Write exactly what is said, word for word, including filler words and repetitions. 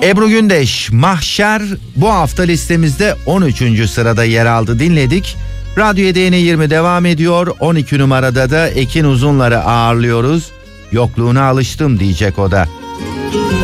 Ebru Gündeş, Mahşer bu hafta listemizde on üçüncü sırada yer aldı, dinledik. Radyo D N yirmi devam ediyor. on iki numarada da Ekin Uzunlar'ı ağırlıyoruz. Yokluğuna alıştım diyecek o da.